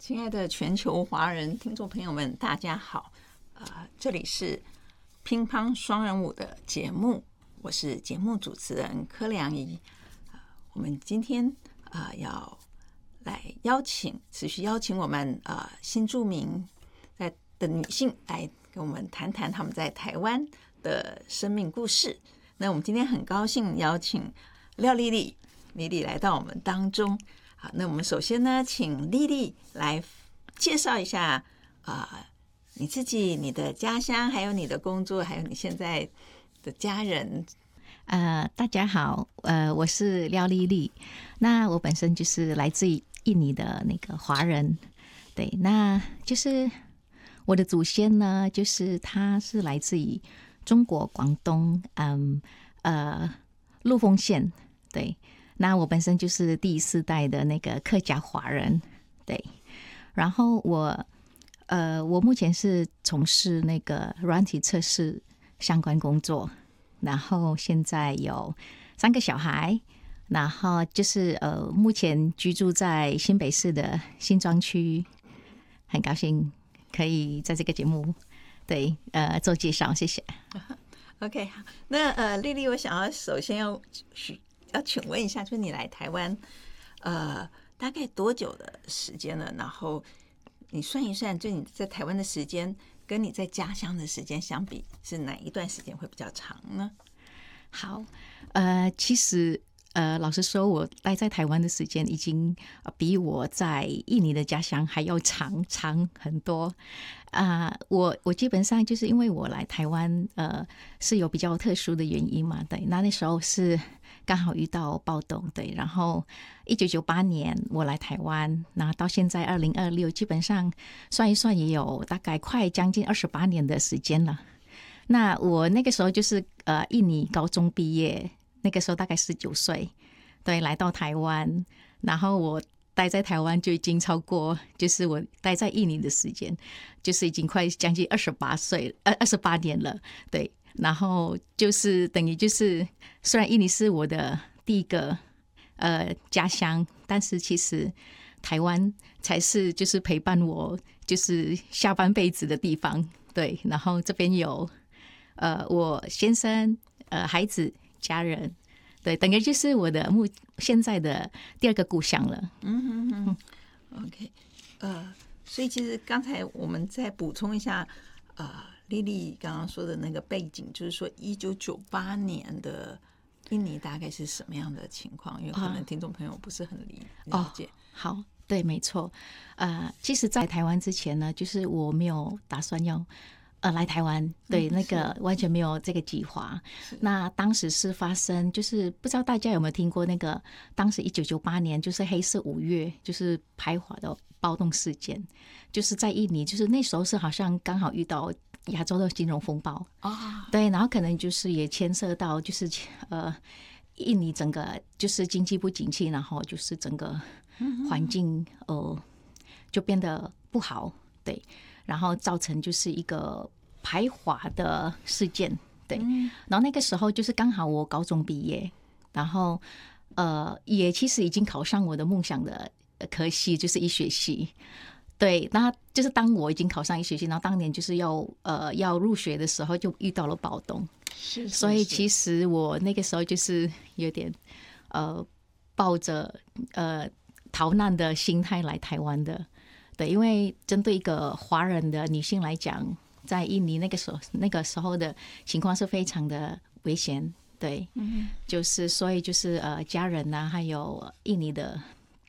亲爱的全球华人听众朋友们，大家好。这里是乒乓双人舞的节目，我是节目主持人柯良仪。我们今天要来持续邀请我们新住民的女性来跟我们谈谈他们在台湾的生命故事。那我们今天很高兴邀请廖丽丽来到我们当中。好，那我们首先呢，请丽丽来介绍一下你自己、你的家乡，还有你的工作，还有你现在的家人。 大家好，我是廖丽丽。那我本身就是来自于印尼的那个华人，对，那就是我的祖先呢，就是他是来自于中国广东，陆丰县，对。那我本身就是第4代的那个客家华人，对。然后我目前是从事那个软体测试相关工作，然后现在有3个小孩，然后就是目前居住在新北市的新庄区，很高兴可以在这个节目对做介绍，谢谢。 OK， 好，那丽丽，我想要首先要请问一下，就是你来台湾大概多久的时间了？然后你算一算，就你在台湾的时间跟你在家乡的时间相比，是哪一段时间会比较长呢？ 好，其实老实说，我待在台湾的时间已经比我在印尼的家乡还要长很多。我基本上就是因为我来台湾是有比较特殊的原因嘛，对，那时候是刚好遇到暴动，对，然后1998年我来台湾，那到现在2026，基本上算一算也有大概快将近28年的时间了。那我那个时候就是印尼高中毕业，那个时候大概19岁，对，来到台湾，然后我待在台湾就已经超过，就是我待在印尼的时间，就是已经快将近28年了，对。然后就是等于就是虽然印尼是我的第一个家乡，但是其实台湾才是就是陪伴我就是下半辈子的地方，对。然后这边有我先生孩子家人，对，等于就是我的现在的第2个故乡了。 OK， 所以其实刚才我们再补充一下，丽丽刚刚说的那个背景，就是说1998年的印尼大概是什么样的情况？因为可能听众朋友不是很了解。 好，对，没错。其实，在台湾之前呢，就是我没有打算要来台湾，对，那个完全没有这个计划。那当时是发生，就是不知道大家有没有听过那个，当时1998年就是黑色5月，就是排华的暴动事件，就是在印尼，就是那时候是好像刚好遇到亚洲的金融风暴对，然后可能就是也牵涉到就是印尼整个就是经济不景气，然后就是整个环境就变得不好，对，然后造成就是一个排华的事件，对，然后那个时候就是刚好我高中毕业，然后也其实已经考上我的梦想的科系，就是医学系。对，那就是当我已经考上医学系，然后当年就是要入学的时候，就遇到了暴动，所以其实我那个时候就是有点抱着逃难的心态来台湾的，对，因为针对一个华人的女性来讲，在印尼那个时候的情况是非常的危险，对，就是所以就是家人啊，还有印尼的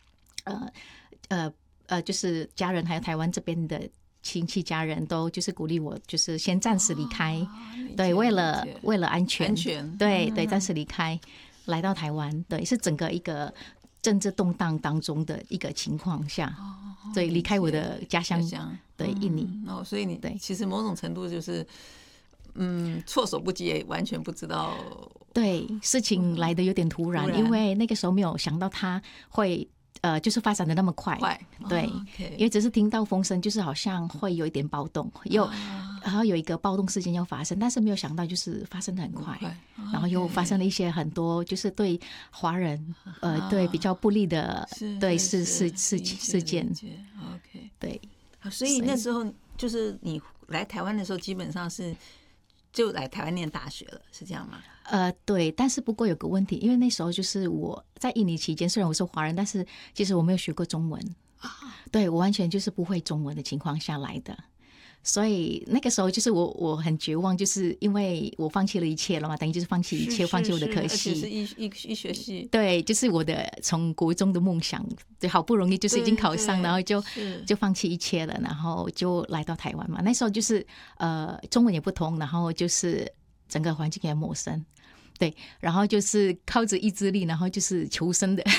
就是家人还有台湾这边的亲戚家人都就是鼓励我，就是先暂时离开，对，为了安全，对对，暂时离开，来到台湾，对，是整个一个政治动荡当中的一个情况下，对，离开我的家乡，对，印尼。 所以你对其实某种程度就是措手不及，也完全不知道。 对，事情来得有点突然，因为那个时候没有想到它会就是发展的那么快，对，因为只是听到风声，就是好像会有一点暴动，然后有一个暴动事件要发生，但是没有想到就是发生的很快，然后又发生了一些很多就是对华人对比较不利的对事件。 对。 所以那时候就是你来台湾的时候，基本上是就来台湾念大学了，是这样吗？ 对，但是不过有个问题，因为那时候就是我在印尼期间，虽然我是华人，但是其实我没有学过中文对，我完全就是不会中文的情况下来的。所以那个时候就是我很绝望，就是因为我放弃了一切了嘛，等于就是放弃一切，放弃我的科系， 而且是医学系， 对，就是我的从国中的梦想，对，好不容易就是已经考上，然后就放弃一切了，然后就来到台湾嘛。那时候就是中文也不通，然后就是整个环境也陌生。对，然后就是靠着意志力，然后就是求生的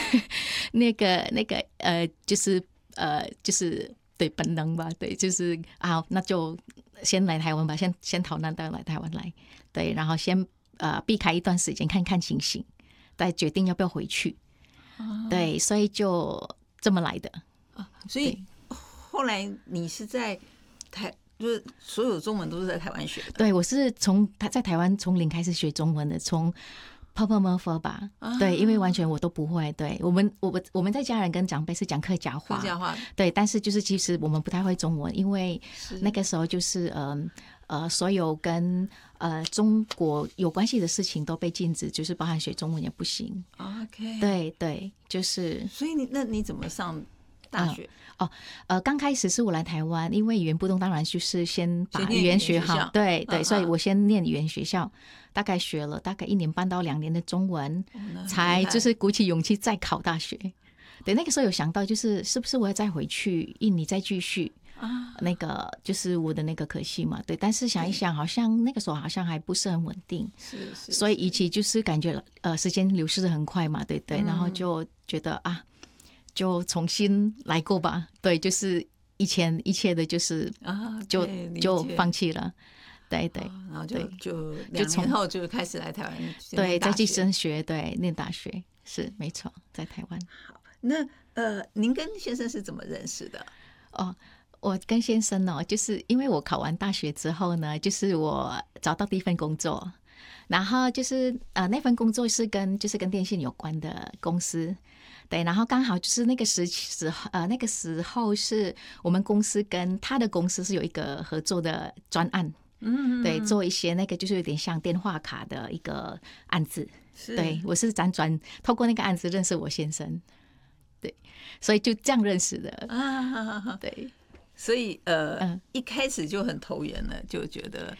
就是对本能吧，对，就是那就先来台湾吧，先逃难到来台湾来，对，然后先避开一段时间看看情形，再决定要不要回去，对，所以就这么来的。 所以后来你是在就是所有中文都是在台湾学的？ 对，我是在台湾从零开始学中文的，从泡泡摩佛吧，对，因为完全我都不会。对，我们在家人跟长辈是讲客家话，对，但是就是其实我们不太会中文，因为那个时候就是所有跟中国有关系的事情都被禁止，就是包含学中文也不行。 OK， 对对，就是。 所以你怎么上大学？ 刚开始是我来台湾，因为语言不通，当然就是先把语言学好，对对，所以我先念语言学校，大概学了大概1年半到2年的中文，才就是鼓起勇气再考大学。对，那个时候有想到就是是不是我要再回去印尼再继续那个就是我的那个科系嘛，对，但是想一想，好像那个时候好像还不是很稳定，所以以及就是感觉时间流逝的很快嘛，对对，然后就觉得就重新来过吧，对，就是以前一切的就是就放弃了，对对， 然后就2年后就开始来台湾， 对，再去升学，对，念大学是没错，在台湾。 好，那您跟先生是怎么认识的？ 我跟先生就是因为我考完大学之后呢，就是我找到第一份工作，然后就是那份工作是跟电信有关的公司。对，然后刚好就是那个时候是我们公司跟他的公司是有一个合作的专案，对，做一些那个就是有点像电话卡的一个案子，对，我是辗转透过那个案子认识我先生，对，所以就这样认识的对， 所以一开始就很投缘了，就觉得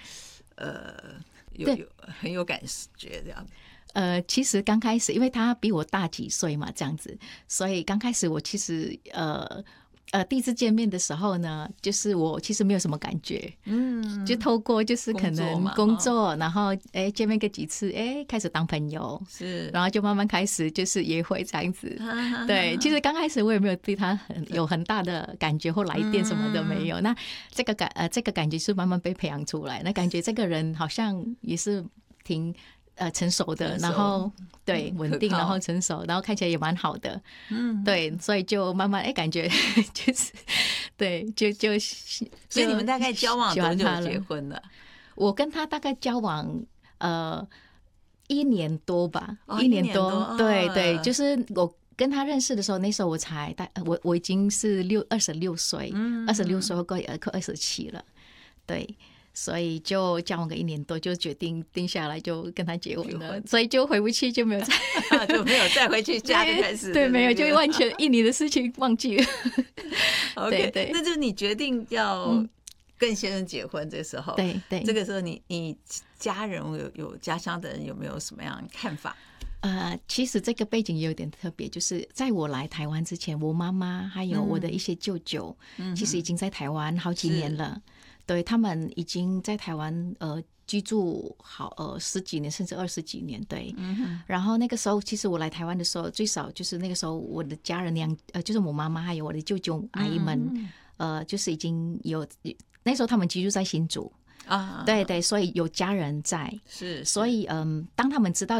很有感觉这样子。 其实刚开始，因为他比我大几岁嘛，这样子，所以刚开始我其实第一次见面的时候呢，就是我其实没有什么感觉，就透过就是可能工作，然后见面个几次，开始当朋友，是，然后就慢慢开始就是约会这样子，对，其实刚开始我也没有对他有很大的感觉或来电什么都没有，那这个感觉是慢慢被培养出来，那感觉这个人好像也是挺成熟的，然后对稳定，然后成熟，然后看起来也蛮好的，对，所以就慢慢感觉就是对， 所以你们大概交往多久结婚了？ 我跟他大概交往1年多吧，1年多，对对，就是我跟他认识的时候，那时候我已经是26岁，26岁快27了，对。所以就交往个1年多，就决定定下来，就跟他结婚了。所以就回不去，就没有再回去家就开始对，没有，就完全印尼的事情忘记了。 OK， 对，那就是你决定要跟先生结婚，这时候， 对对， 这个时候你家人有家乡的人有没有什么样的看法？ 其实这个背景也有点特别，就是在我来台湾之前，我妈妈还有我的一些舅舅，其实已经在台湾好几年了。对，他们已经在台湾居住好10几年甚至20几年，对。然后那个时候，其实我来台湾的时候，最少就是那个时候我的家人就是我妈妈还有我的舅舅阿姨们，就是已经有那时候他们居住在新竹。对对，所以有家人在，是，所以当他们知道